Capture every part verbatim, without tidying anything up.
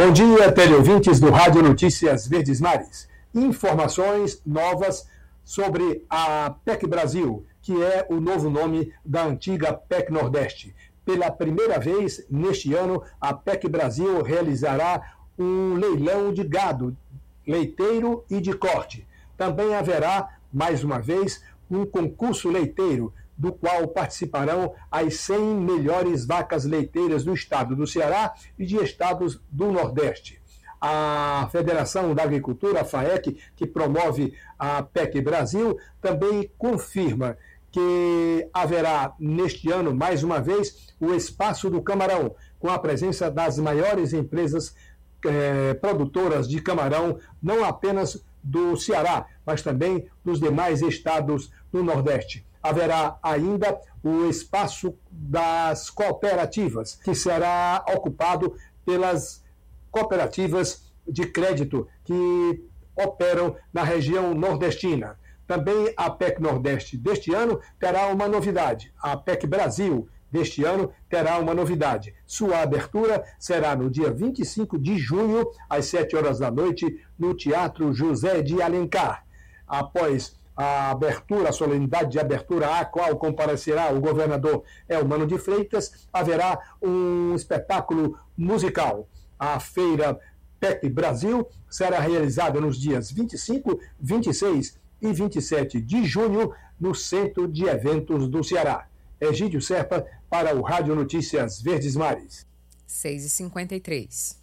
Bom dia, teleouvintes do Rádio Notícias Verdes Mares. Informações novas sobre a P E C Brasil, que é o novo nome da antiga P E C Nordeste. Pela primeira vez neste ano, a P E C Brasil realizará um leilão de gado leiteiro e de corte. Também haverá, mais uma vez, um concurso leiteiro, do qual participarão as cem melhores vacas leiteiras do estado do Ceará e de estados do Nordeste. A Federação da Agricultura, a FAEC, que promove a P E C Brasil, também confirma que haverá neste ano, mais uma vez, o Espaço do Camarão, com a presença das maiores empresas eh, produtoras de camarão, não apenas do Ceará, mas também dos demais estados do Nordeste. Haverá ainda o espaço das cooperativas, que será ocupado pelas cooperativas de crédito que operam na região nordestina. Também a P E C Nordeste deste ano terá uma novidade. A P E C Brasil deste ano terá uma novidade. Sua abertura será no dia vinte e cinco de junho, às sete horas da noite, no Teatro José de Alencar. Após a abertura, a solenidade de abertura, à qual comparecerá o governador Elmano de Freitas, haverá um espetáculo musical. A feira P E C Brasil será realizada nos dias vinte e cinco, vinte e seis e vinte e sete de junho no Centro de Eventos do Ceará. Egídio Serpa para o Rádio Notícias Verdes Mares. seis e cinquenta e três.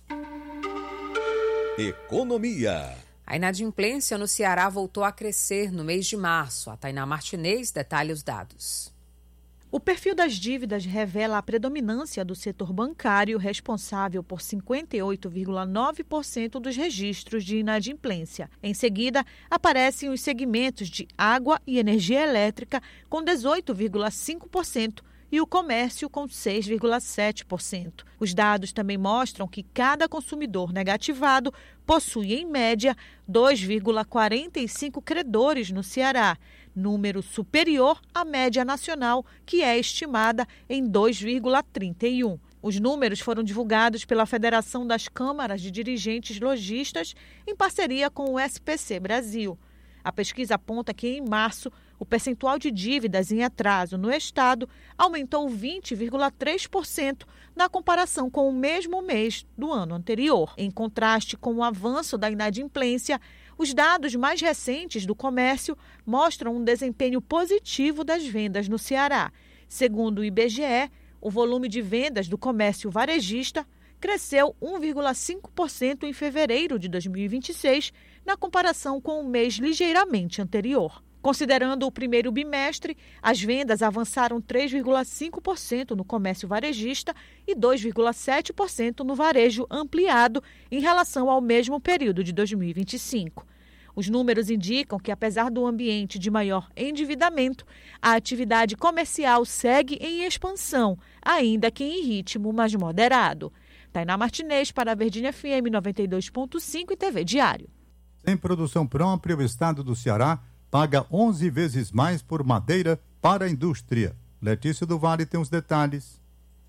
Economia. A inadimplência no Ceará voltou a crescer no mês de março. A Tainá Martinez detalha os dados. O perfil das dívidas revela a predominância do setor bancário, responsável por cinquenta e oito vírgula nove por cento dos registros de inadimplência. Em seguida, aparecem os segmentos de água e energia elétrica, com dezoito vírgula cinco por cento, e o comércio com seis vírgula sete por cento. Os dados também mostram que cada consumidor negativado possui, em média, dois vírgula quarenta e cinco credores no Ceará, número superior à média nacional, que é estimada em dois vírgula trinta e um. Os números foram divulgados pela Federação das Câmaras de Dirigentes Lojistas, em parceria com o S P C Brasil. A pesquisa aponta que, em março, o percentual de dívidas em atraso no estado aumentou vinte vírgula três por cento na comparação com o mesmo mês do ano anterior. Em contraste com o avanço da inadimplência, os dados mais recentes do comércio mostram um desempenho positivo das vendas no Ceará. Segundo o I B G E, o volume de vendas do comércio varejista cresceu um vírgula cinco por cento em fevereiro de dois mil e vinte e seis, na comparação com o mês ligeiramente anterior. Considerando o primeiro bimestre, as vendas avançaram três vírgula cinco por cento no comércio varejista e dois vírgula sete por cento no varejo ampliado em relação ao mesmo período de dois mil e vinte e cinco. Os números indicam que, apesar do ambiente de maior endividamento, a atividade comercial segue em expansão, ainda que em ritmo mais moderado. Tainá Martinez para a Verdinha F M noventa e dois ponto cinco e T V Diário. Sem produção própria, o estado do Ceará paga onze vezes mais por madeira para a indústria. Letícia do Vale tem os detalhes.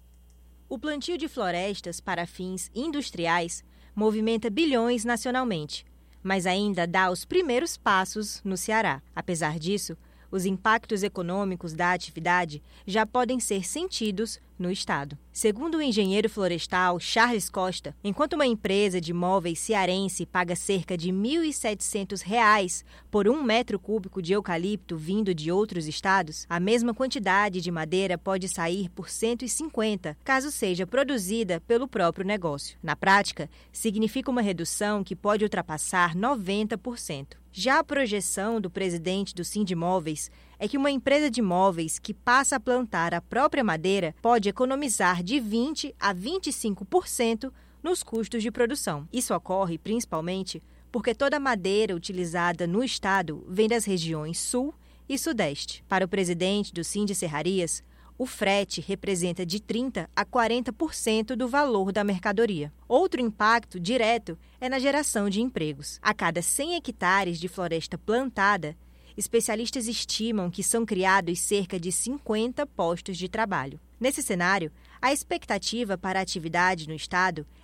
O plantio de florestas para fins industriais movimenta bilhões nacionalmente, mas ainda dá os primeiros passos no Ceará. Apesar disso, os impactos econômicos da atividade já podem ser sentidos no estado. Segundo o engenheiro florestal Charles Costa, enquanto uma empresa de móveis cearense paga cerca de mil e setecentos reais por um metro cúbico de eucalipto vindo de outros estados, a mesma quantidade de madeira pode sair por cento e cinquenta, caso seja produzida pelo próprio negócio. Na prática, significa uma redução que pode ultrapassar noventa por cento. Já a projeção do presidente do Sindimóveis é que uma empresa de móveis que passa a plantar a própria madeira pode economizar de vinte a vinte e cinco por cento nos custos de produção. Isso ocorre principalmente porque toda a madeira utilizada no estado vem das regiões Sul e Sudeste. Para o presidente do Sindicerrarias, o frete representa de trinta a quarenta por cento do valor da mercadoria. Outro impacto direto é na geração de empregos. A cada cem hectares de floresta plantada, especialistas estimam que são criados cerca de cinquenta postos de trabalho. Nesse cenário, a expectativa para a atividade no estado